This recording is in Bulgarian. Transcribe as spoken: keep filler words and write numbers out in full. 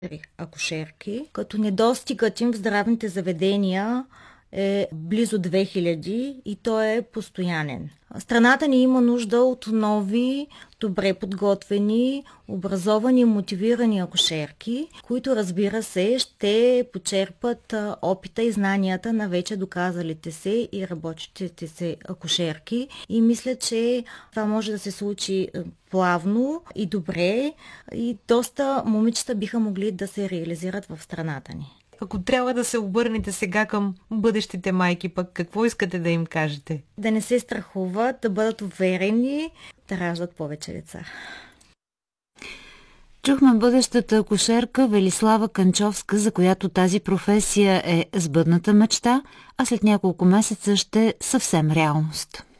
акушерки, като недостигът им в здравните заведения е близо две хиляди и той е постоянен. Страната ни има нужда от нови, добре подготвени, образовани, мотивирани акушерки, които, разбира се, ще почерпат опита и знанията на вече доказалите се и работещите се акушерки. И мисля, че това може да се случи плавно и добре и доста момичета биха могли да се реализират в страната ни. Ако трябва да се обърнете сега към бъдещите майки, пък какво искате да им кажете? Да не се страхуват, да бъдат уверени, да раждат повече деца. Чухме бъдещата акушерка Велислава Канчовска, за която тази професия е сбъдната мечта, а след няколко месеца ще съвсем реалност.